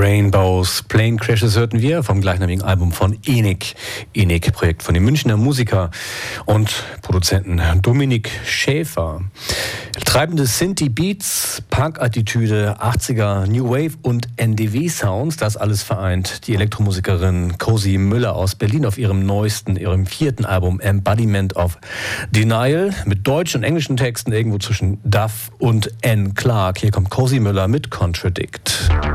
Rainbows, Plane Crashes hörten wir vom gleichnamigen Album von ENIC. ENIC, Projekt von dem Münchner Musiker und Produzenten Dominik Schäfer. Treibende Synthie-Beats, Punk-Attitüde, 80er, New Wave und NDW-Sounds, das alles vereint die Elektromusikerin Cosi Müller aus Berlin auf ihrem vierten Album Embodiment of Denial mit deutschen und englischen Texten irgendwo zwischen Duff und N. Clark. Hier kommt Cosi Müller mit Contradict.